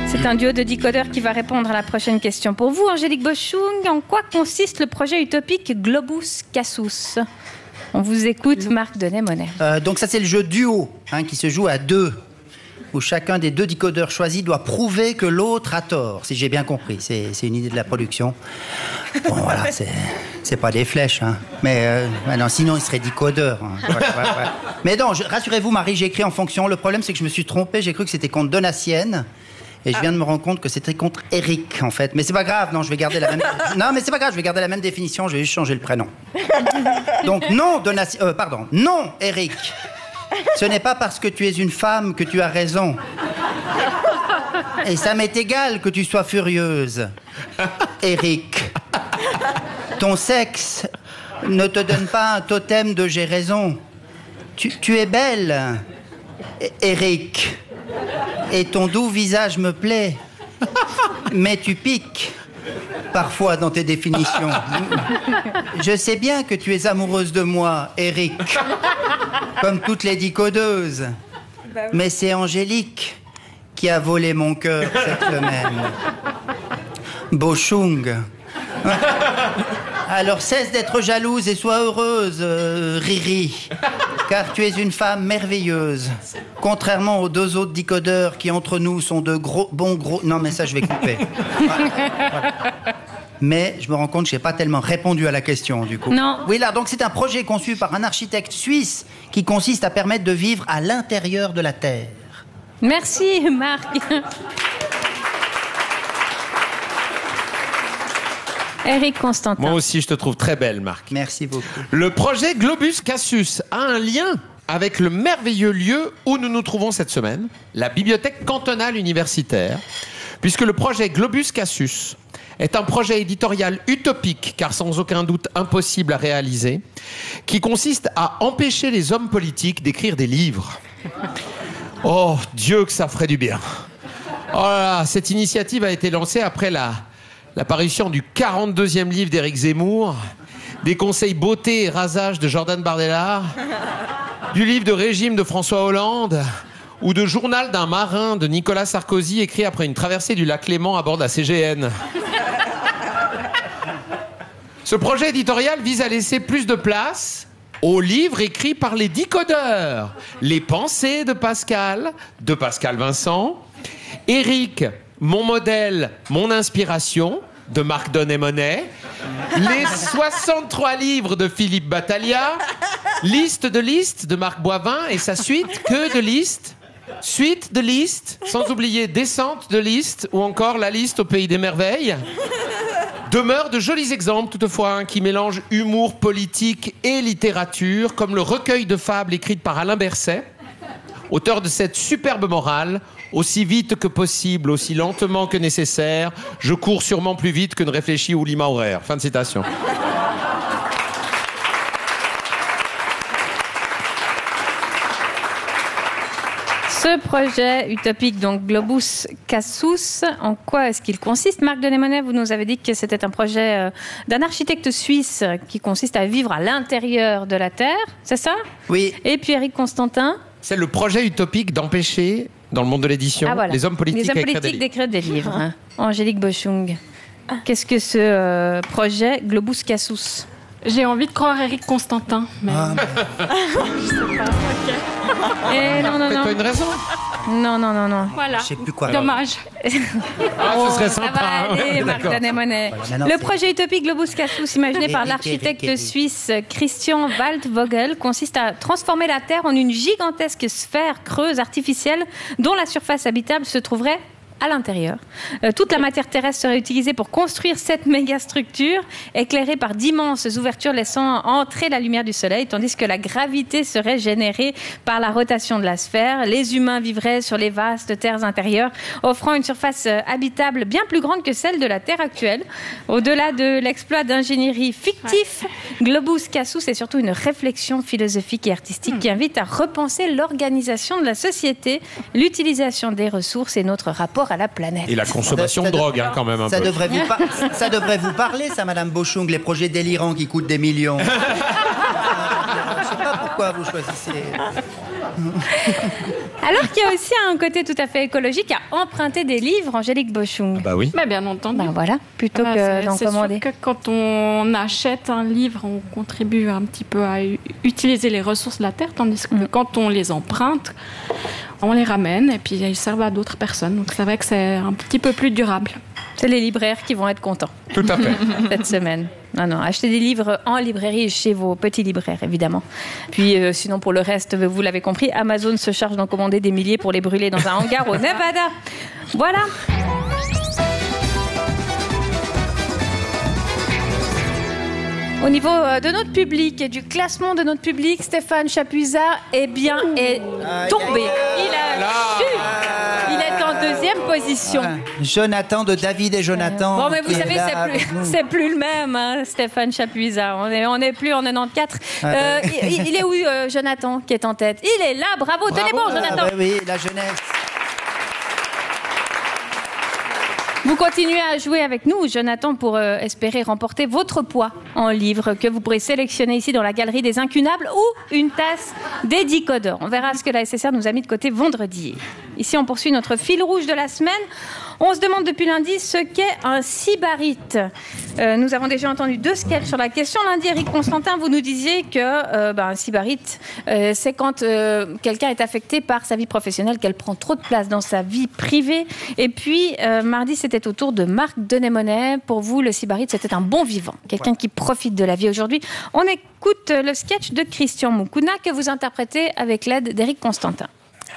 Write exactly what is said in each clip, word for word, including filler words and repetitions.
C'est un duo de décodeurs qui va répondre à la prochaine question. Pour vous, Angélique Boschung, en quoi consiste le projet utopique Globus Cassus? On vous écoute, Marc Denet-Monet. Euh, donc ça, c'est le jeu duo, hein, qui se joue à deux, où chacun des deux décodeurs choisis doit prouver que l'autre a tort, si j'ai bien compris. C'est, c'est une idée de la production. Bon, voilà, c'est, c'est pas des flèches, hein. Mais euh, ouais, non, sinon, il serait décodeur. Hein. Ouais, ouais, ouais. Mais non, je, rassurez-vous, Marie, j'ai écrit en fonction. Le problème, c'est que je me suis trompé. J'ai cru que c'était contre Donatienne. Et je viens de me rendre compte que c'était contre Eric, en fait. Mais c'est pas grave, non, je vais garder la même... Non, mais c'est pas grave, je vais garder la même définition, je vais juste changer le prénom. Donc, non, Donatienne... Euh, pardon, non, Eric. Ce n'est pas parce que tu es une femme que tu as raison. Et ça m'est égal que tu sois furieuse. Eric. Ton sexe ne te donne pas un totem de j'ai raison. Tu, tu es belle, Eric. Et ton doux visage me plaît. Mais tu piques parfois dans tes définitions. Je sais bien que tu es amoureuse de moi, Eric. Comme toutes les décodeuses. Mais c'est Angélique qui a volé mon cœur cette semaine. Boschung. Alors cesse d'être jalouse et sois heureuse, euh, Riri. Car tu es une femme merveilleuse. Contrairement aux deux autres décodeurs qui, entre nous, sont de gros, bons gros... Non, mais ça, je vais couper. Voilà. Mais je me rends compte que je n'ai pas tellement répondu à la question, du coup. Non. Oui, là, donc c'est un projet conçu par un architecte suisse qui consiste à permettre de vivre à l'intérieur de la Terre. Merci, Marc. Éric Constantin. Moi aussi, je te trouve très belle, Marc. Merci beaucoup. Le projet Globus Cassus a un lien avec le merveilleux lieu où nous nous trouvons cette semaine, la bibliothèque cantonale universitaire, puisque le projet Globus Cassus est un projet éditorial utopique, car sans aucun doute impossible à réaliser, qui consiste à empêcher les hommes politiques d'écrire des livres. Oh, Dieu, que ça ferait du bien. Oh là là, cette initiative a été lancée après la... l'apparition du quarante-deuxième livre d'Éric Zemmour, des conseils beauté et rasage de Jordan Bardella, du livre de régime de François Hollande, ou de journal d'un marin de Nicolas Sarkozy écrit après une traversée du lac Léman à bord de la C G N. Ce projet éditorial vise à laisser plus de place aux livres écrits par les décodeurs. Les pensées de Pascal, de Pascal Vincent, Éric, mon modèle, mon inspiration, de Marc Denet-Monet, les soixante-trois livres de Philippe Battaglia, liste de listes de Marc Boivin et sa suite, que de listes, suite de listes, sans oublier descente de listes ou encore la liste au pays des merveilles. Demeurent de jolis exemples toutefois hein, qui mélangent humour politique et littérature, comme le recueil de fables écrites par Alain Berset, auteur de cette superbe morale. Aussi vite que possible, aussi lentement que nécessaire, je cours sûrement plus vite que ne réfléchit Oulima Horaire. Fin de citation. Ce projet utopique, donc Globus Cassus, en quoi est-ce qu'il consiste? Marc Denet-Monet, vous nous avez dit que c'était un projet euh, d'un architecte suisse qui consiste à vivre à l'intérieur de la Terre, c'est ça? Oui. Et puis Éric Constantin? C'est le projet utopique d'empêcher, dans le monde de l'édition, ah, voilà. les hommes politiques, les hommes politiques d'écrire des livres. Hein. Angélique Boschung, qu'est-ce que ce euh, projet Globus Cassus? J'ai envie de croire Éric Constantin. Mais... Ah, je sais pas. Ok. Et non, non, non. Faites-toi une raison. Non, non, non, non. Voilà. Je sais plus quoi. Dommage. Ah, ce serait Ça sympa. va aller, hein. Marc D'accord. Denet-Monet. Voilà, maintenant, Le c'est- projet utopique Globus Cassus, imaginé par Eric, l'architecte Eric, Eric. suisse Christian Waldvogel, consiste à transformer la Terre en une gigantesque sphère creuse artificielle dont la surface habitable se trouverait à l'intérieur. Euh, toute la matière terrestre serait utilisée pour construire cette mégastructure, éclairée par d'immenses ouvertures laissant entrer la lumière du soleil, tandis que la gravité serait générée par la rotation de la sphère. Les humains vivraient sur les vastes terres intérieures, offrant une surface euh, habitable bien plus grande que celle de la Terre actuelle. Au-delà de l'exploit d'ingénierie fictif, Globus Cassus est surtout une réflexion philosophique et artistique qui invite à repenser l'organisation de la société, l'utilisation des ressources et notre rapport à la planète. Et la consommation Ça- de ça- drogue, hein, quand même, un Ça peu. devrait, vous par- ça devrait vous parler, ça, Madame Boschung, les projets délirants qui coûtent des millions. Je sais pas pourquoi vous choisissez. Alors qu'il y a aussi un côté tout à fait écologique à emprunter des livres, Angélique Bochung. Bah oui. Mais bien entendu. Ben voilà, plutôt Ah, que c'est- d'en c'est commander. sûr que quand on achète un livre, on contribue un petit peu à u- utiliser les ressources de la terre, tandis que Mm. quand on les emprunte, on les ramène et puis ils servent à d'autres personnes. Donc c'est vrai que c'est un petit peu plus durable. C'est les libraires qui vont être contents Tout à fait. cette semaine. Non, non, achetez des livres en librairie chez vos petits libraires, évidemment. Puis euh, sinon, pour le reste, vous l'avez compris, Amazon se charge d'en commander des milliers pour les brûler dans un hangar au Nevada. Voilà. Au niveau euh, de notre public et du classement de notre public, Stéphane Chapuisat eh bien, est tombé. Il a Là. chu. Il est en deuxième position. Voilà. Jonathan de David et Jonathan. Bon, mais vous qui est savez, là c'est avec plus, nous. c'est plus le même, hein, Stéphane Chapuisat. On est, on est plus en quatre-vingt-quatorze. Ah, Euh, ouais. il, il est où, euh, Jonathan, qui est en tête? Il est là, bravo, tenez bon, Ah, Jonathan. bah oui, la jeunesse. Vous continuez à jouer avec nous, Jonathan, pour euh, espérer remporter votre poids en livre que vous pourrez sélectionner ici dans la galerie des incunables ou une tasse des décodeurs. On verra ce que la S S R nous a mis de côté vendredi. Ici, on poursuit notre fil rouge de la semaine. On se demande depuis lundi ce qu'est un sybarite. Euh, nous avons déjà entendu deux sketchs sur la question. Lundi, Éric Constantin, vous nous disiez que euh, ben, un sybarite, euh, c'est quand euh, quelqu'un est affecté par sa vie professionnelle, qu'elle prend trop de place dans sa vie privée. Et puis, euh, mardi, c'était au tour de Marc Denémonet. Pour vous, le sybarite, c'était un bon vivant, quelqu'un qui profite de la vie aujourd'hui. On écoute le sketch de Christian Moukouna que vous interprétez avec l'aide d'Éric Constantin.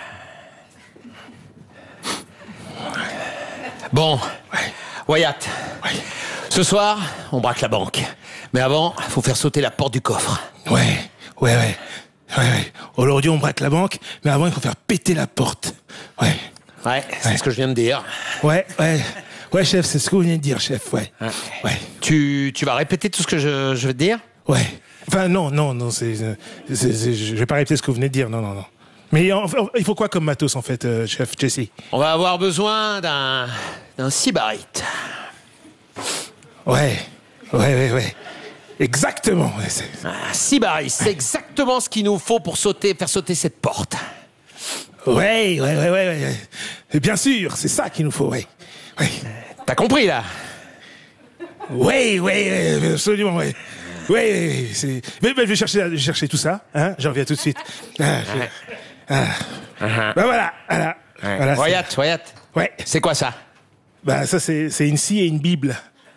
Bon, Wyatt, ce soir, on braque la banque. Mais avant, il faut faire sauter la porte du coffre. Ouais, ouais, ouais. ouais, ouais. Aujourd'hui, on braque la banque, mais avant, il faut faire péter la porte. Ouais, Ouais, c'est Ouais. ce que je viens de dire. ouais, ouais. Ouais, chef, c'est ce que vous venez de dire, chef, ouais. Ouais. Ouais, Tu, tu vas répéter tout ce que je, je vais te dire? ouais. Enfin, non, non, non, c'est, c'est, c'est- je vais pas répéter ce que vous venez de dire, non, non, non. Mais en- en- il faut quoi comme matos, en fait, euh, chef Jesse? On va avoir besoin d'un, d'un sybarite. Ouais, ouais, ouais, ouais. Exactement, ouais, c'est... Un sybarite, c'est exactement ce qu'il nous faut pour sauter, faire sauter cette porte. Ouais, ouais, ouais, ouais, ouais. Et bien sûr, c'est ça qu'il nous faut, ouais. Ouais, T'as compris, là? ouais, ouais, ouais, absolument, ouais. Ouais, ouais, ouais, c'est... Mais, mais je vais chercher, je vais chercher tout ça, hein, j'en reviens tout de suite. Ah, je- ah. Uh-huh. Bah voilà, voilà. voilà c'est- Wyatt, Wyatt, Ouais, c'est quoi ça? bah ça c'est, c'est une scie et une bible.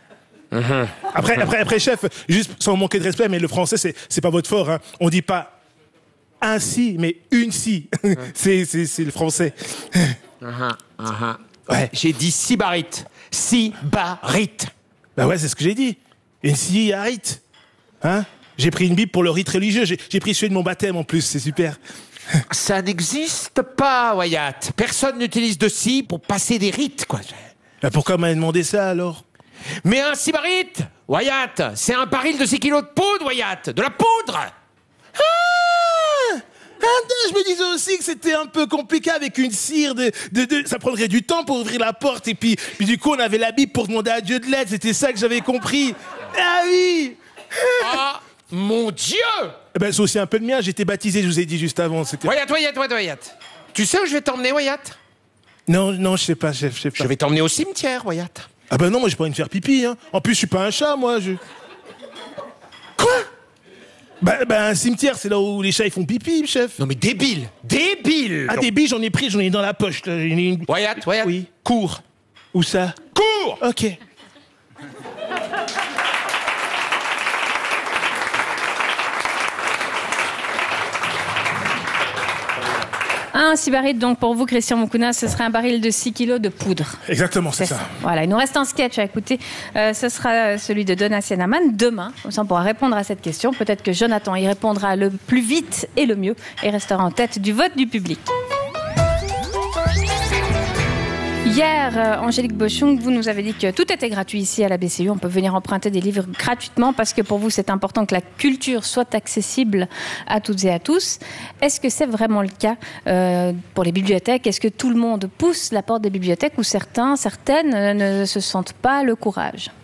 Après, après, après, chef, juste sans manquer de respect, mais le français c'est, c'est pas votre fort, hein. On dit pas un si, mais une si. c'est, c'est, c'est le français. Uh-huh, uh-huh. Ouais. J'ai dit sybarite. Sybarite. Bah ouais, c'est ce que j'ai dit. Une scie et un rite. Hein? J'ai pris une bible pour le rite religieux. J'ai, j'ai pris celui de mon baptême en plus, c'est super. Ça n'existe pas, Wyatt. Personne n'utilise de scie pour passer des rites, quoi. Bah pourquoi m'avez demandé ça alors? Mais un sybarite, Wyatt, c'est un baril de six kilos de poudre, Wyatt. De la poudre. Ah, je me disais aussi que c'était un peu compliqué avec une cire de, de, de- ça prendrait du temps pour ouvrir la porte et puis, puis du coup on avait la Bible pour demander à Dieu de l'aide, c'était ça que j'avais compris. Ah oui. Ah, mon Dieu. Eh ben c'est aussi un peu le mien, j'ai été baptisé, je vous ai dit juste avant. C'était... Wyatt, Wyatt, Wyatt, Wyatt. Tu sais où je vais t'emmener, Wyatt? Non, non, je sais pas, chef, je sais pas. Je vais t'emmener au cimetière, Wyatt. Ah ben non, moi j'ai pas envie de faire pipi, hein. En plus je suis pas un chat, moi. Je... Quoi? Bah, bah un cimetière, c'est là où les chats ils font pipi, chef. Non mais débile, débile. Ah des billes, j'en ai pris, j'en ai dans la poche. Là. J'en ai une- Wyatt, Wyatt. Oui. Cours. Où ça? Cours. Ok. Un sybarite, donc pour vous, Christian Moukouna, ce serait un baril de six kilos de poudre. Exactement, c'est C'est ça. ça. Voilà, il nous reste un sketch à écouter. Euh, ce sera celui de Donatien Amann demain. Comme ça, on pourra répondre à cette question. Peut-être que Jonathan y répondra le plus vite et le mieux et restera en tête du vote du public. Hier, euh, Angélique Bochung, vous nous avez dit que tout était gratuit ici à la B C U. On peut venir emprunter des livres gratuitement parce que pour vous, c'est important que la culture soit accessible à toutes et à tous. Est-ce que c'est vraiment le cas euh, pour les bibliothèques? Est-ce que tout le monde pousse la porte des bibliothèques ou certains, certaines euh, ne se sentent pas le courage?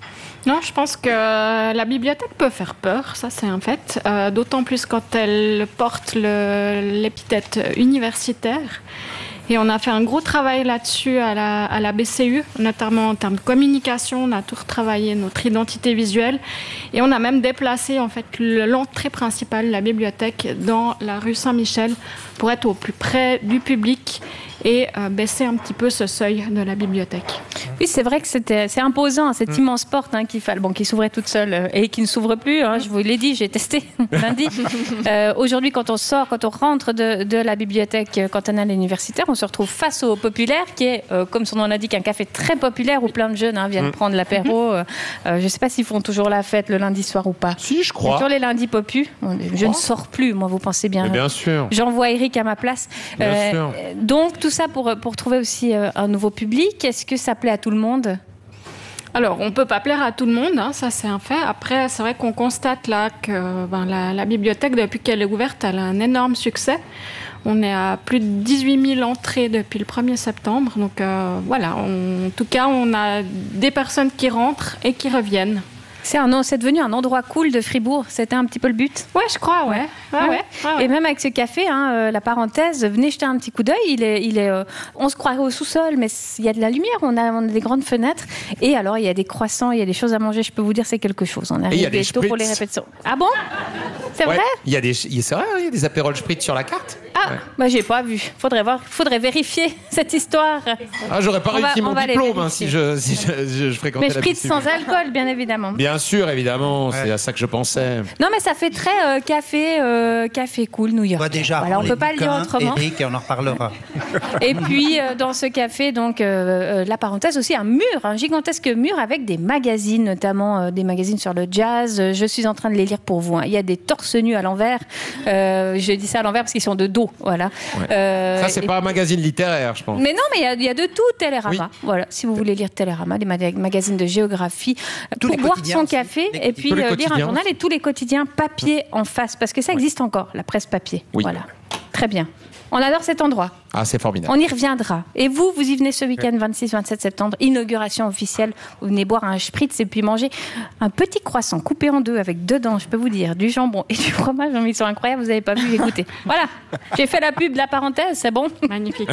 Non, je pense que la bibliothèque peut faire peur, ça c'est un fait, euh, d'autant plus quand elle porte le, l'épithète universitaire. Et on a fait un gros travail là-dessus à la, à la B C U, notamment en termes de communication. On a tout retravaillé notre identité visuelle. Et on a même déplacé en fait l'entrée principale, la bibliothèque, dans la rue Saint-Michel pour être au plus près du public et euh, baisser un petit peu ce seuil de la bibliothèque. Oui, c'est vrai que c'était, c'est imposant, cette mmh. immense porte hein, qui, bon, qui s'ouvrait toute seule euh, et qui ne s'ouvre plus. Hein, je vous l'ai dit, j'ai testé lundi. Euh, aujourd'hui, quand on sort, quand on rentre de, de la bibliothèque cantonale universitaire, on se retrouve face au Populaire, qui est, euh, comme son nom l'indique, un café très populaire où plein de jeunes hein, viennent mmh. prendre l'apéro. Euh, je ne sais pas s'ils font toujours la fête le lundi soir ou pas. Si, je crois. C'est toujours les lundis popus. Je ne sors plus, moi, vous pensez bien. Mais bien sûr. J'envoie Eric à ma place. Bien euh, sûr. Donc, tout ça pour, pour trouver aussi euh, un nouveau public. Est-ce que ça plaît à tout le monde ? Alors, on ne peut pas plaire à tout le monde, hein, ça c'est un fait. Après, c'est vrai qu'on constate là que ben, la, la bibliothèque, depuis qu'elle est ouverte, elle a un énorme succès. On est à plus de dix-huit mille entrées depuis le premier septembre. Donc euh, voilà, on, en tout cas, on a des personnes qui rentrent et qui reviennent. C'est, un, c'est devenu un endroit cool de Fribourg. C'était un petit peu le but. Ouais, je crois, ouais. ouais, ouais. ouais, ouais. Et même avec ce café, hein, euh, la parenthèse, venez jeter un petit coup d'œil. Il est, il est, euh, on se croirait au sous-sol, mais il y a de la lumière. On a, on a des grandes fenêtres. Et alors, il y a des croissants, il y a des choses à manger. Je peux vous dire, c'est quelque chose. On arrive tôt pour les répétitions. Ah bon ? C'est ouais. vrai ? Il y a des, c'est vrai, il y a des apérols spritz sur la carte. Ah, ouais. bah j'ai pas vu. Faudrait voir, faudrait vérifier cette histoire. Ah, j'aurais pas on réussi va, mon diplôme hein, si je, si je, je, je fréquentais. Mais spritz sans alcool, bien évidemment. Bien sûr, évidemment, ouais. C'est à ça que je pensais. Non, mais ça fait très euh, café, euh, café cool New York. Bah déjà, voilà, on peut pas le dire autrement. Eric, et on en reparlera. Et puis euh, dans ce café, donc euh, euh, la parenthèse aussi, un mur, un gigantesque mur avec des magazines, notamment euh, des magazines sur le jazz. Je suis en train de les lire pour vous. Hein. Il y a des torse nus à l'envers. Euh, je dis ça à l'envers parce qu'ils sont de dos, voilà. Ouais. Euh, ça c'est et... pas un magazine littéraire, je pense. Mais non, mais il y, y a de tout. Télérama. Oui. Voilà, si vous voulez lire Télérama, des mag- magazines de géographie, tous pour boire son café les... et puis euh, lire un journal et tous les quotidiens papier en face, parce que ça existe oui. encore, la presse papier. Oui. Voilà, très bien. On adore cet endroit. Ah, c'est formidable. On y reviendra. Et vous, vous y venez ce week-end, vingt-six vingt-sept septembre, inauguration officielle. Vous venez boire un spritz et puis manger un petit croissant coupé en deux avec dedans, je peux vous dire, du jambon et du fromage. Ils sont incroyables, vous n'avez pas vu, écoutez. Voilà, j'ai fait la pub de la parenthèse, c'est bon ? Magnifique.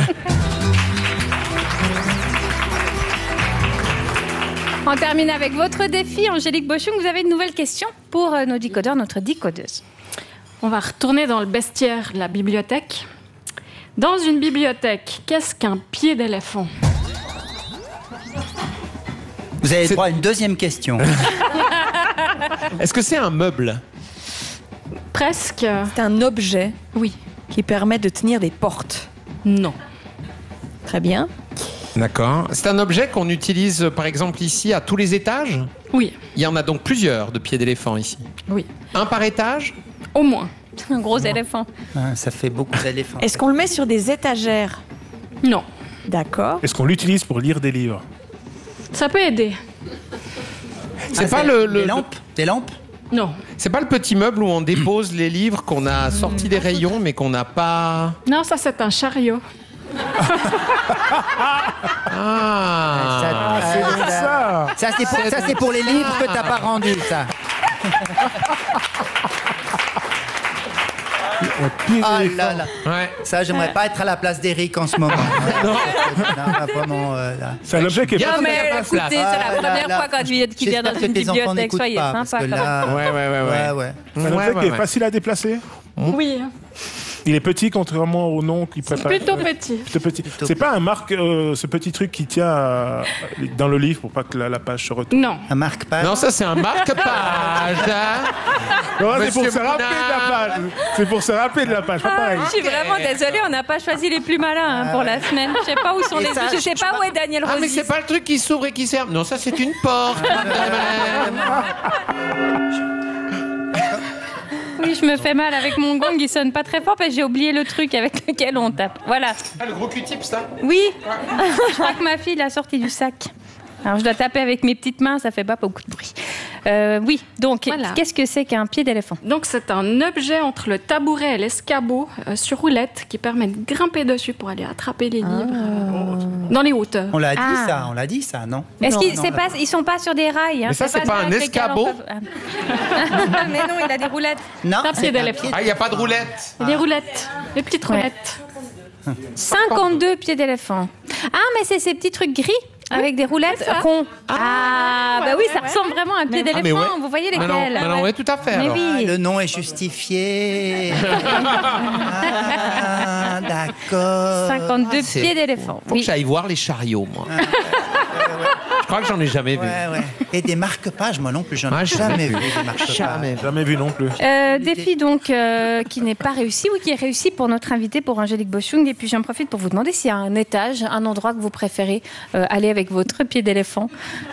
On termine avec votre défi, Angélique Bochung. Vous avez une nouvelle question pour nos décodeurs, notre décodeuse. On va retourner dans le bestiaire de la bibliothèque. Dans une bibliothèque, qu'est-ce qu'un pied d'éléphant ? Vous avez droit à une deuxième question. Est-ce que c'est un meuble ? Presque. C'est un objet, oui, qui permet de tenir des portes. Non. Très bien. D'accord. C'est un objet qu'on utilise, par exemple, ici, à tous les étages ? Oui. Il y en a donc plusieurs de pieds d'éléphant ici ? Oui. Un par étage ? Au moins. Un gros non. éléphant. Ah, ça fait beaucoup d'éléphants. Est-ce qu'on le met sur des étagères ? Non. D'accord. Est-ce qu'on l'utilise pour lire des livres ? Ça peut aider. C'est ah, pas c'est le, le... Des lampes ? Des lampes ? Non. C'est pas le petit meuble où on dépose les livres qu'on a sortis des rayons mais qu'on n'a pas... Non, ça c'est un chariot. Ah, ça, ah c'est euh, ça. Ça c'est pour, ça, c'est pour les livres que t'as pas rendus, ça. Ah là là. Ouais. Ça, j'aimerais pas être à la place d'Eric en ce moment. non. Non, vraiment, euh, là. C'est un objet qui est pas... pas... Non, mais écoutez, c'est la ah, première là, fois quand il vient dans une bibliothèque. Soyez sympa. Là... Ouais, ouais, ouais. ouais. ouais, ouais. C'est un objet ouais, qui ouais, est ouais. facile à déplacer ? Oui. Il est petit, contrairement au nom qu'il prépare. Plutôt petit. Plutôt petit. Plutôt c'est pas un marque, euh, ce petit truc qui tient à, dans le livre pour pas que la, la page se retourne. Non. Un marque-page. Non, ça c'est un marque-page. Non, c'est pour se rappeler de la page. C'est pour se rappeler de la page, pas pareil. Je suis vraiment désolée, on n'a pas choisi les plus malins hein, pour la semaine. Je sais pas où sont et les. Ça, je sais pas où est Daniel Rosy. Ah mais c'est pas le truc qui s'ouvre et qui sert. Non, ça c'est une porte. Oui, je me fais mal avec mon gong, il sonne pas très fort parce que j'ai oublié le truc avec lequel on tape. Voilà. Ah, le gros Q-tip, ça ? Oui. Je crois que ma fille l'a sorti du sac. Alors, je dois taper avec mes petites mains, ça fait pas beaucoup de bruit. Euh, oui, donc, voilà. Qu'est-ce que c'est qu'un pied d'éléphant ? Donc, c'est un objet entre le tabouret et l'escabeau euh, sur roulette qui permet de grimper dessus pour aller attraper les livres. Ah. Dans les hauteurs. On l'a dit Ah. ça, on l'a dit ça, non? Est-ce Non, qu'ils non, c'est on pas, l'a- ils sont pas sur des rails hein, Mais ça, c'est des pas un rails avec lesquels on escabeau peut- Ah. Mais non, il a des roulettes. Non, Un pied c'est un d'éléphant. pied Ah, il n'y a pas de roulette. Des roulettes, des petites Ouais. roulettes. cinquante-deux pieds d'éléphant. Ah, mais c'est ces petits trucs gris avec des roulettes ronds. Ah, bah oui, ça ressemble vraiment à un pied Mais- Ah, mais d'éléphant. ouais. Vous voyez Mais non, lesquels mais non, ouais, tout à fait. Mais alors. Ah, oui. le nom est justifié. Ah, d'accord. cinquante-deux C'est- pieds d'éléphant. Faut Oui. que j'aille voir les chariots, moi. Je crois que j'en ai jamais vu. Ouais, ouais. Et des marque-pages, moi non plus, j'en ai Ah, je- jamais vu des marque-pages. Jamais. Jamais vu non plus. Euh, défi donc euh, qui n'est pas réussi ou qui est réussi pour notre invité, pour Angélique Boschung. Et puis j'en profite pour vous demander s'il y a un étage, un endroit que vous préférez euh, aller avec votre pied d'éléphant.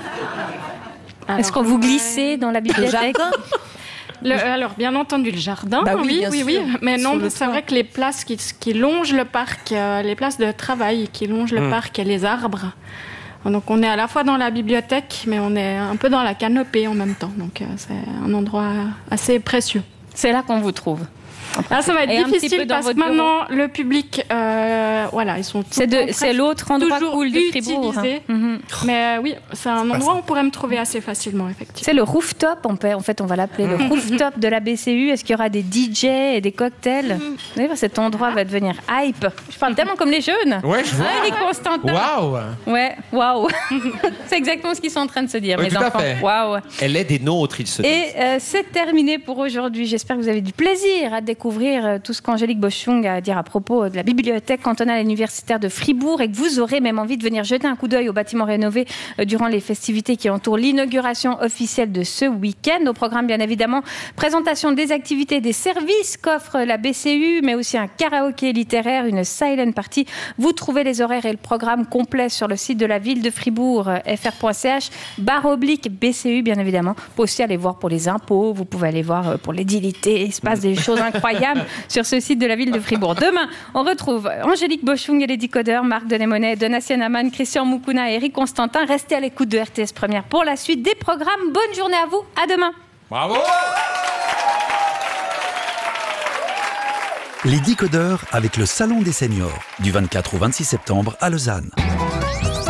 Est-ce Alors, qu'on vous euh, glissez dans la bibliothèque? Le- alors, bien entendu, le jardin, Bah oui, oui, bien oui, sûr. oui. Mais Sur non, le c'est toit. vrai que les places qui, qui longent le parc, euh, les places de travail qui longent le parc et les arbres. Donc, on est à la fois dans la bibliothèque, mais on est un peu dans la canopée en même temps. Donc, euh, c'est un endroit assez précieux. C'est là qu'on vous trouve. Ah, ça va Et être un petit peu difficile dans parce que votre bureau. maintenant, le public, euh, voilà, ils sont C'est tout le de- temps c'est presque l'autre endroit toujours cool de Fribourg. utilisé. Mhm. Mais euh, oui, c'est un pas endroit ça. où on pourrait me trouver assez facilement, effectivement. C'est le rooftop, on peut, en fait, on va l'appeler le rooftop de la B C U. Est-ce qu'il y aura des D J et des cocktails? Vous allez voir, cet endroit va devenir hype. Je parle tellement comme les jeunes. Ouais, je vois. Ah, Eric Constantin. Waouh. Ouais, waouh. C'est exactement ce qu'ils sont en train de se dire, Oui, mes tout à enfants. fait. Waouh. Elle est des nôtres, il se dit. Et euh, c'est terminé pour aujourd'hui. J'espère que vous avez du plaisir à découvrir euh, tout ce qu'Angélique Boschung a à dire à propos de la bibliothèque cantonale universitaire de Fribourg et que vous aurez même envie de venir jeter un coup d'œil au bâtiment rénové euh, durant les festivités qui entourent l'inauguration officielle de ce week-end. Au programme, bien évidemment, présentation des activités et des services qu'offre la B C U, mais aussi un karaoké littéraire, une silent party. Vous trouvez les horaires et le programme complet sur le site de la ville de Fribourg, euh, f r point c h, barre oblique B C U, bien évidemment. Vous pouvez aussi aller voir pour les impôts, vous pouvez aller voir euh, pour l'édilité. Il se passe des choses incroyables sur ce site de la ville de Fribourg. Demain, on retrouve Angélique Boschung et les décodeurs, Marc Denémonet, Donatien Aman, Christian Moukouna et Eric Constantin. Restez à l'écoute de R T S Première pour la suite des programmes. Bonne journée à vous. À demain. Bravo. Les décodeurs avec le Salon des seniors, du vingt-quatre au vingt-six septembre à Lausanne.